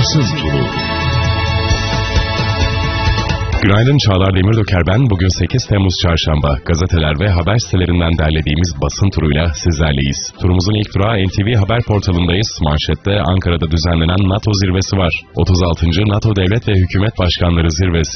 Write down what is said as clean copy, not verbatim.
Basın Turu. Günaydın, Çağlar Demirdöker ben. Bugün 8 Temmuz Çarşamba. Gazeteler ve haber sitelerinden derlediğimiz basın turuyla sizlerleyiz. Turumuzun ilk durağı NTV Haber portalındayız. Manşette Ankara'da düzenlenen NATO zirvesi var. 36. NATO Devlet ve Hükümet Başkanları Zirvesi